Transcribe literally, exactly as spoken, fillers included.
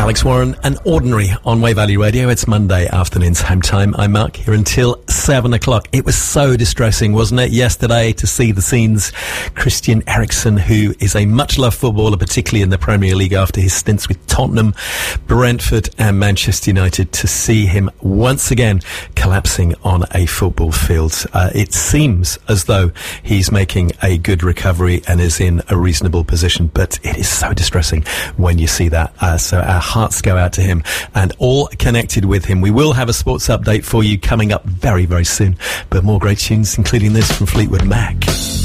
Alex Warren and Ordinary on Way Value Radio. It's Monday afternoon's home time. I'm Mark, here until seven o'clock. It was so distressing, wasn't it, yesterday to see the scenes. Christian Eriksen, who is a much-loved footballer, particularly in the Premier League after his stints with Tottenham, Brentford and Manchester United, to see him once again collapsing on a football field. Uh, it seems as though he's making a good recovery and is in a reasonable position, but it is so distressing when you see that. Uh, so our hearts go out to him and all connected with him. We will have a sports update for you coming up very, very soon, but more great tunes, including this from Fleetwood Mac.